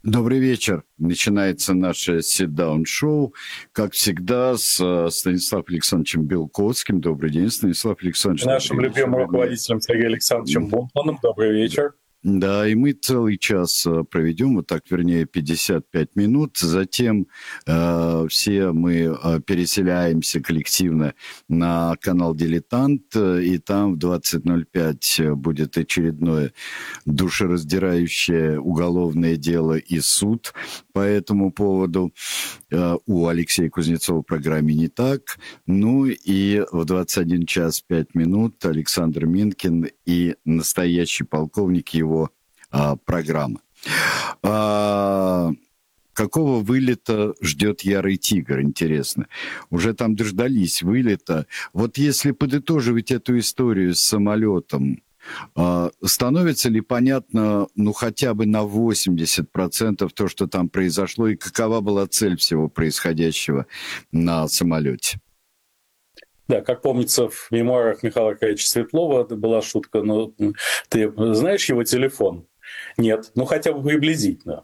Добрый вечер. Начинается наше sit-down-шоу. Как всегда, с Станиславом Александровичем Белковским. Добрый день, Станислав Александрович. Нашим Добрый вечер, любимым вернее. руководителем Сергеем Александровичем Бунтманом. Добрый вечер. Да, и мы целый час проведем, вот так, вернее, 55 минут. Затем все мы переселяемся коллективно на канал «Дилетант», и там в 20:05 будет очередное душераздирающее уголовное дело и суд по этому поводу. У Алексея Кузнецова в программе «Не так». Ну и в 21 час 5 минут Александр Минкин и настоящий полковник его программы. Какого вылета ждет Ярый Тигр, интересно? Уже там дождались вылета. Вот если подытоживать эту историю с самолетом, становится ли понятно, ну, хотя бы на 80% то, что там произошло, и какова была цель всего происходящего на самолете? Да, как помнится, в мемуарах Михаила Аркадьевича Светлова была шутка, но ты знаешь его телефон? Нет, ну хотя бы приблизительно.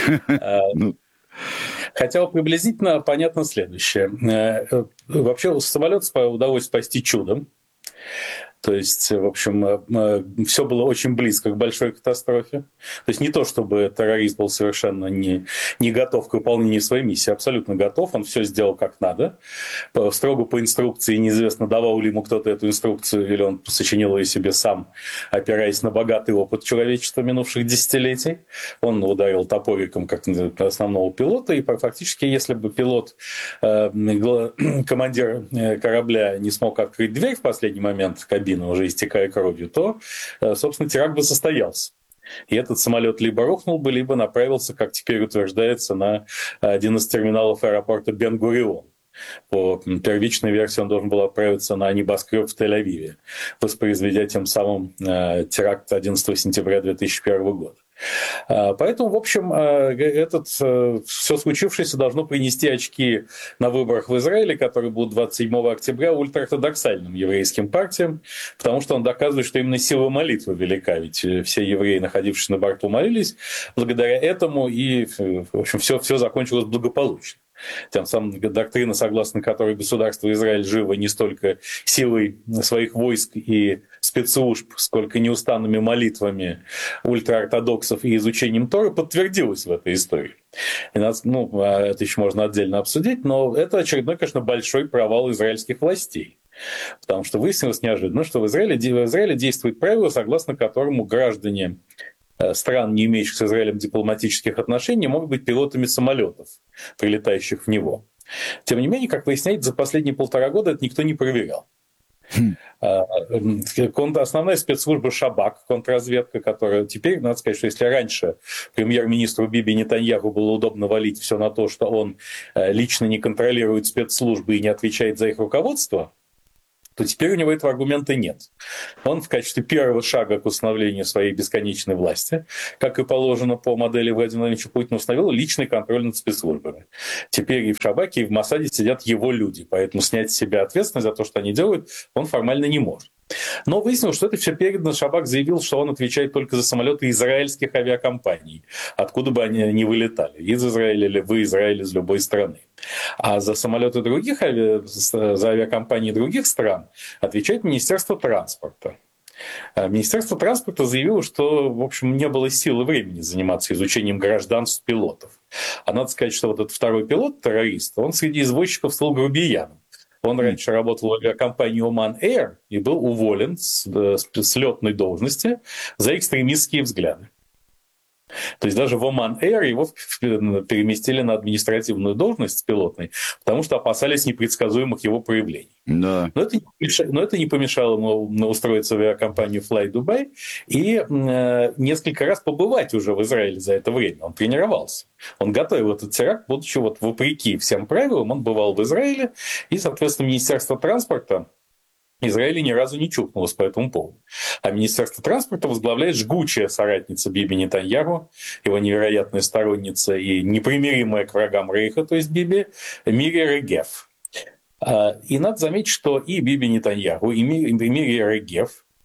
Хотя бы приблизительно понятно следующее. Вообще самолет удалось спасти чудом. То есть, в общем, все было очень близко к большой катастрофе. То есть не то, чтобы террорист был совершенно не готов к выполнению своей миссии, абсолютно готов, он все сделал как надо. Строго по инструкции, неизвестно, давал ли ему кто-то эту инструкцию, или он сочинил ее себе сам, опираясь на богатый опыт человечества минувших десятилетий. Он ударил топориком как основного пилота, и фактически, если бы пилот, командир корабля не смог открыть дверь в последний момент в кабину, уже истекая кровью, то, собственно, теракт бы состоялся. И этот самолет либо рухнул бы, либо направился, как теперь утверждается, на один из терминалов аэропорта Бен-Гурион. По первичной версии он должен был отправиться на небоскреб в Тель-Авиве, воспроизведя тем самым теракт 11 сентября 2001 года. Поэтому, в общем, все случившееся должно принести очки на выборах в Израиле, которые будут 27 октября, ультраортодоксальным еврейским партиям, потому что он доказывает, что именно сила молитвы велика, ведь все евреи, находившиеся на борту, молились благодаря этому, и, в общем, все закончилось благополучно. Тем самым доктрина, согласно которой государство Израиль живо не столько силой своих войск и спецслужб, сколько неустанными молитвами ультраортодоксов и изучением Торы, подтвердилась в этой истории. И это еще можно отдельно обсудить, но это очередной, конечно, большой провал израильских властей. Потому что выяснилось неожиданно, что в Израиле действует правило, согласно которому граждане стран, не имеющих с Израилем дипломатических отношений, могут быть пилотами самолетов, прилетающих в него. Тем не менее, как выясняется, за последние 1,5 года это никто не проверял. Основная спецслужба Шабак, контрразведка, которая теперь, надо сказать, что если раньше премьер-министру Биби Нетаньяху было удобно валить все на то, что он лично не контролирует спецслужбы и не отвечает за их руководство, то теперь у него этого аргумента нет. Он в качестве первого шага к установлению своей бесконечной власти, как и положено по модели Владимира Владимировича Путина, установил личный контроль над спецслужбами. Теперь и в Шабаке, и в Моссаде сидят его люди, поэтому снять с себя ответственность за то, что они делают, он формально не может. Но выяснилось, что это все передано. Шабак заявил, что он отвечает только за самолеты израильских авиакомпаний, откуда бы они ни вылетали, из Израиля или в Израиль, из любой страны. А за самолеты за авиакомпании других стран отвечает Министерство транспорта. Министерство транспорта заявило, что, в общем, не было сил и времени заниматься изучением гражданств пилотов. А надо сказать, что вот этот второй пилот, террорист, он среди извозчиков стал грубияном. Он раньше работал в авиакомпании Oman Air и был уволен с летной должности за экстремистские взгляды. То есть даже в Oman Air его переместили на административную должность пилотной, потому что опасались непредсказуемых его проявлений. Да. Но это не помешало ему устроиться в авиакомпанию Fly Dubai и несколько раз побывать уже в Израиле за это время. Он тренировался. Он готовил этот теракт, будучи вопреки всем правилам, он бывал в Израиле, и, соответственно, Министерство транспорта Израиля ни разу не чухнулось по этому поводу. А Министерство транспорта возглавляет жгучая соратница Биби Нетаньяху, его невероятная сторонница и непримиримая к врагам Рейха, то есть Биби, Мири Регев. И надо заметить, что и Биби Нетаньяху, и Мири Регев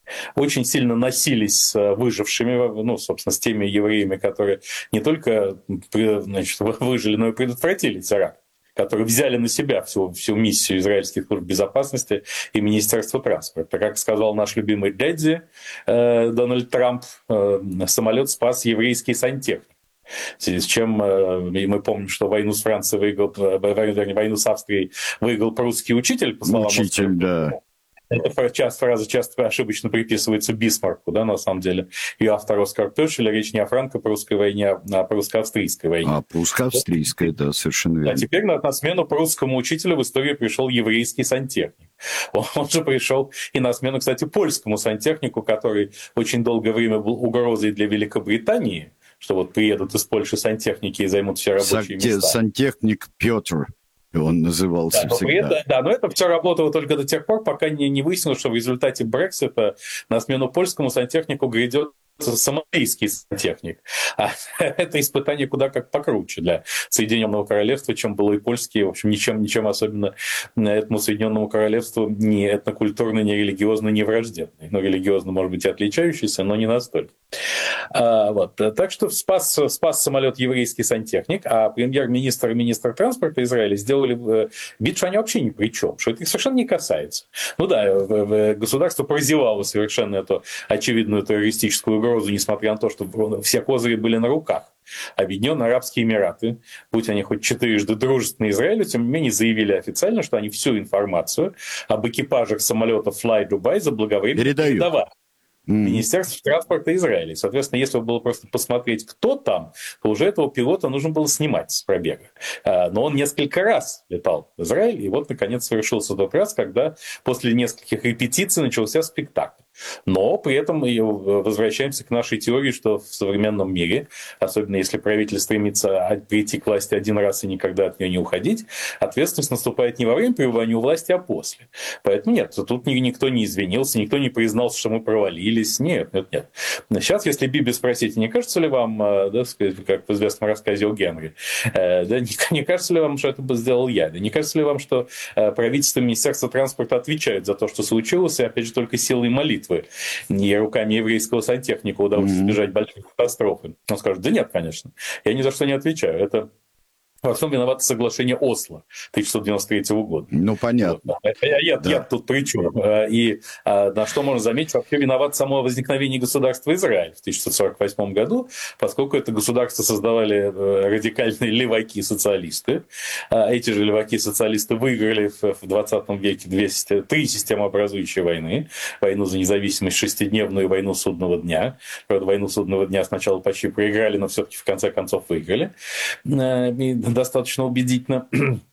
очень сильно носились с выжившими, ну, собственно, с теми евреями, которые не только значит, выжили, но и предотвратили теракт, которые взяли на себя всю миссию израильских служб безопасности и Министерства транспорта. Как сказал наш любимый дядя Дональд Трамп, самолет спас еврейский сантехник. В связи с чем мы помним, что войну с Францией выиграл, войну с Австрией выиграл прусский учитель, по словам Учитель, да. эта фраза часто ошибочно приписывается Бисмарку, да, на самом деле. Ее автор Оскар Пёшель, речь не о франко-прусской войне, а о прусско-австрийской войне. А прусско-австрийской, да, совершенно верно. А теперь на смену прусскому учителю в историю пришел еврейский сантехник. Он же пришел и на смену, кстати, польскому сантехнику, который очень долгое время был угрозой для Великобритании, что вот приедут из Польши сантехники и займут все рабочие места. Сантехник Петр. Он назывался всегда. Но это все работало только до тех пор, пока не выяснилось, что в результате Брексита на смену польскому сантехнику грядет сомалийский сантехник. А это испытание куда как покруче для Соединенного Королевства, чем было и польские. В общем, ничем особенно этому Соединенному Королевству ни этнокультурно, ни религиозно не враждебный. Ну, религиозно, может быть, и отличающийся, но не настолько. Вот. Так что спас самолет еврейский сантехник, а премьер-министр и министр транспорта Израиля сделали вид, что они вообще ни при чем, что это их совершенно не касается. Ну да, государство прозевало совершенно эту очевидную террористическую угрозу, несмотря на то, что все козыри были на руках. Объединенные Арабские Эмираты, будь они хоть четырежды дружественны Израилю, тем не менее заявили официально, что они всю информацию об экипажах самолетов Fly Dubai заблаговременно передавали Министерство транспорта Израиля. Соответственно, если было просто посмотреть, кто там, то уже этого пилота нужно было снимать с пробега. Но он несколько раз летал в Израиль, и вот, наконец, совершился тот раз, когда после нескольких репетиций начался спектакль. Но при этом мы возвращаемся к нашей теории, что в современном мире, особенно если правитель стремится прийти к власти один раз и никогда от нее не уходить, ответственность наступает не во время пребывания у власти, а после. Поэтому нет, тут никто не извинился, никто не признался, что мы провалились. Нет. Сейчас, если Биби спросить, не кажется ли вам, да, как в известном рассказе о Генри, да, не кажется ли вам, что это бы сделал я? Да не кажется ли вам, что правительство и Министерство транспорта отвечают за то, что случилось, и опять же только силой молитвы и руками еврейского сантехника удалось избежать большой катастрофы? Он скажет, да нет, конечно, я ни за что не отвечаю. Это во всем виновато соглашение Осло 1993 года. Ну, понятно. Вот. Я тут при чем? И на что можно заметить, вообще виноват само возникновение государства Израиль в 1948 году, поскольку это государство создавали радикальные леваки-социалисты. Эти же леваки-социалисты выиграли в 20 веке три системообразующие войны. Войну за независимость шестидневную и войну судного дня. Правда, войну судного дня сначала почти проиграли, но все-таки в конце концов выиграли. Достаточно убедительно,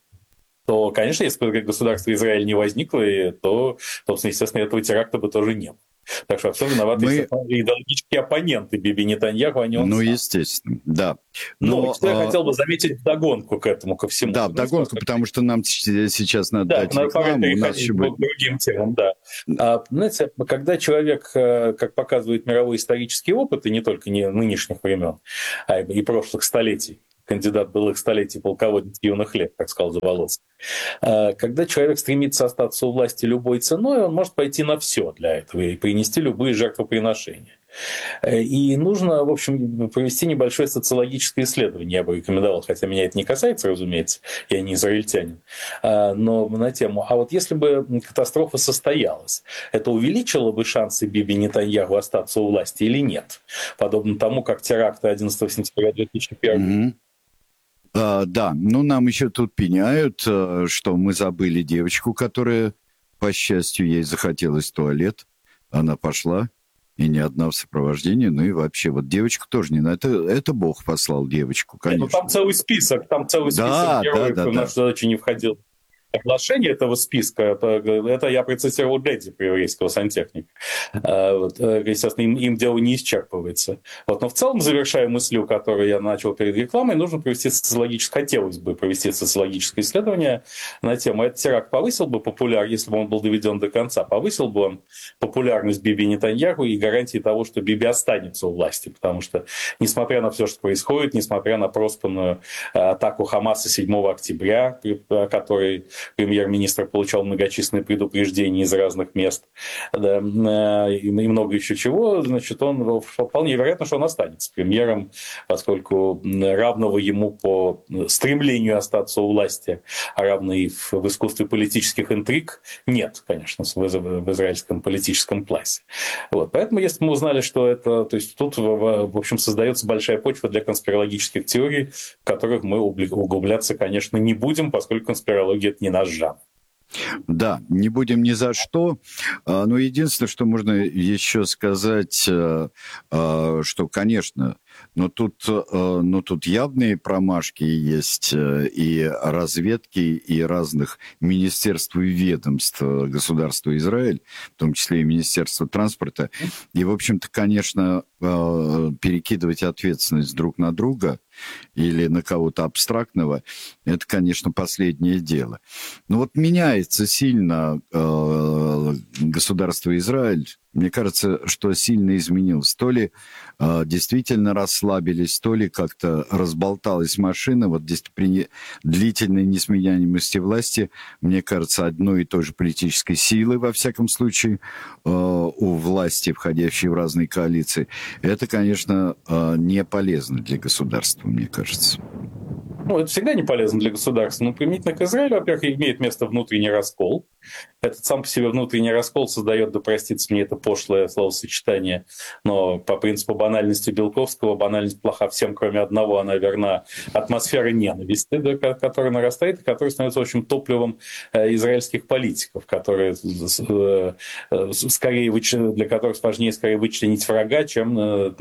то, конечно, если бы государство Израиль не возникло, то, собственно, естественно, этого теракта бы тоже не было. Так что все виноваты идеологические оппоненты Биби Нетаньяху, а не он сам. Ну, естественно, да. Но что я хотел бы заметить вдогонку к этому, ко всему. Да, вдогонку, потому что нам сейчас надо дать рекламу. У нас еще будет... другим темам, да. Знаете, когда человек, как показывает мировой исторический опыт, и не только нынешних времен, а и прошлых столетий, кандидат былых столетий, полководец юных лет, как сказал Заволоцкий. Когда человек стремится остаться у власти любой ценой, он может пойти на все для этого и принести любые жертвоприношения. И нужно, в общем, провести небольшое социологическое исследование, я бы рекомендовал, хотя меня это не касается, разумеется, я не израильтянин, но на тему, а вот если бы катастрофа состоялась, это увеличило бы шансы Биби Нетаньяху остаться у власти или нет? Подобно тому, как теракты 11 сентября 2001 Да, нам еще тут пеняют, что мы забыли девочку, которая, по счастью, ей захотелось в туалет. Она пошла, и не одна в сопровождении. Ну и вообще, вот девочку тоже не надо. Это Бог послал девочку, конечно. Там целый список героев, в нашу задачу не входил. Оглашение этого списка, это я процитировал Дэдди, еврейского сантехника. Естественно, им дело не исчерпывается. Но в целом, завершая мыслью, которую я начал перед рекламой, нужно хотелось бы провести социологическое исследование на тему, этот теракт повысил бы популярность, если бы он был доведен до конца, повысил бы он популярность Биби Нетаньяху и гарантии того, что Биби останется у власти, потому что, несмотря на все, что происходит, несмотря на проспанную атаку Хамаса 7 октября, который премьер-министр получал многочисленные предупреждения из разных мест, да, и много еще чего, значит, он вполне вероятно, что он останется премьером, поскольку равного ему по стремлению остаться у власти, а равно и в искусстве политических интриг нет, конечно, в израильском политическом классе. Вот. Поэтому, если мы узнали, что это... То есть тут, в общем, создается большая почва для конспирологических теорий, в которых мы углубляться, конечно, не будем, поскольку конспирология – это не наш жанр. Да, не будем ни за что. Но единственное, что можно еще сказать, что, конечно, но тут явные промашки есть и разведки, и разных министерств и ведомств государства Израиль, в том числе и Министерства транспорта. И, в общем-то, конечно, перекидывать ответственность друг на друга или на кого-то абстрактного, это, конечно, последнее дело. Но вот меняется сильно государство Израиль. Мне кажется, что сильно изменилось. То ли действительно расслабились, то ли как-то разболталась машина. Вот здесь при длительной несменяемости власти, мне кажется, одной и той же политической силы, во всяком случае, у власти, входящей в разные коалиции, это, конечно, не полезно для государства, мне кажется. Ну, это всегда не полезно для государства, но применительно к Израилю, во-первых, имеет место внутренний раскол. Этот сам по себе внутренний раскол создает, да простится мне это пошлое словосочетание, но по принципу банальности Белковского, банальность плоха всем, кроме одного, она верна, атмосфера ненависти, да, которая нарастает, и которая становится, в общем, топливом израильских политиков, которые скорее для которых важнее скорее вычленить врага, чем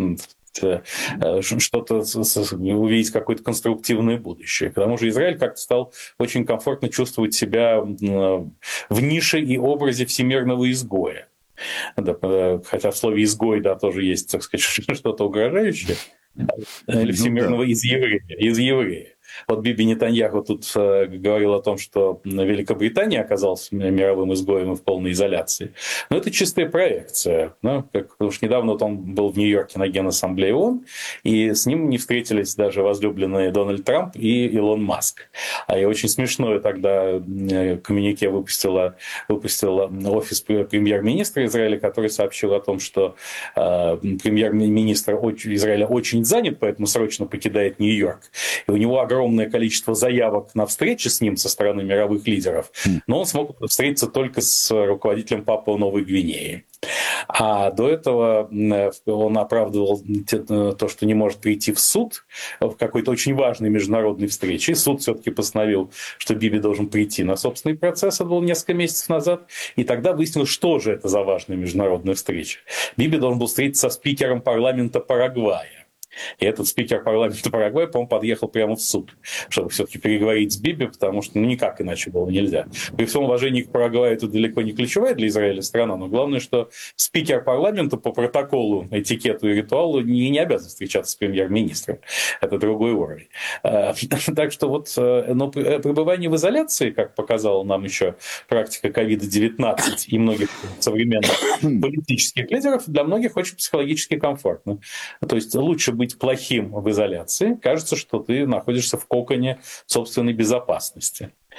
что-то увидеть какое-то конструктивное будущее. К тому же Израиль как-то стал очень комфортно чувствовать себя в нише и образе всемирного изгоя. Да, хотя в слове «изгой», да, тоже есть, так сказать, что-то угрожающее. Или всемирного из еврея. Вот Биби Нетаньяху тут говорил о том, что Великобритания оказалась мировым изгоем и в полной изоляции. Но это чистая проекция. Ну, потому что недавно вот он был в Нью-Йорке на Генассамблее ООН, и с ним не встретились даже возлюбленные Дональд Трамп и Илон Маск. И очень смешное тогда коммюнике выпустила офис премьер-министра Израиля, который сообщил о том, что премьер-министр Израиля очень занят, поэтому срочно покидает Нью-Йорк. И у него огромное количество заявок на встречи с ним со стороны мировых лидеров, но он смог встретиться только с руководителем Папуа-Новой Гвинеи. А до этого он оправдывал то, что не может прийти в суд в какой-то очень важной международной встрече. И суд все-таки постановил, что Биби должен прийти на собственный процесс. Это было несколько месяцев назад. И тогда выяснилось, что же это за важная международная встреча. Биби должен был встретиться со спикером парламента Парагвая. И этот спикер парламента Парагвая, по-моему, подъехал прямо в суд, чтобы все-таки переговорить с Биби, потому что никак иначе было нельзя. При всем уважении к Парагваю это далеко не ключевая для Израиля страна, но главное, что спикер парламента по протоколу, этикету и ритуалу не обязан встречаться с премьер-министром. Это другой уровень. Так что вот но пребывание в изоляции, как показала нам еще практика COVID-19 и многих современных политических лидеров, для многих очень психологически комфортно. То есть лучше быть плохим в изоляции, кажется, что ты находишься в коконе собственной безопасности.